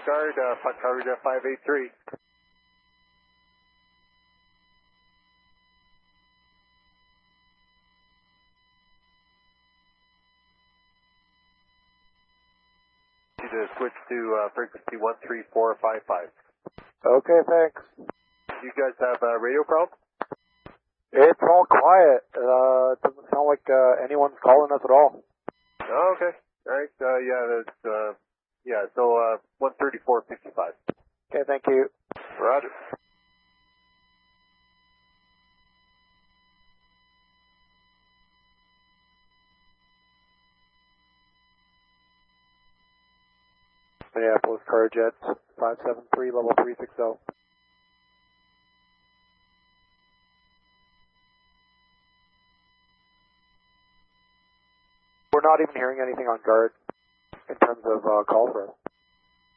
Guard, Puck coverage at 583. To switch to frequency 13455. Okay, thanks. You guys have radio problems? It's all quiet. It doesn't sound like anyone's calling us at all. Oh, okay. All right. So 13455. Okay, thank you. Roger. Minneapolis Car Jets 573, level 360. We're not even hearing anything on guard in terms of call for us.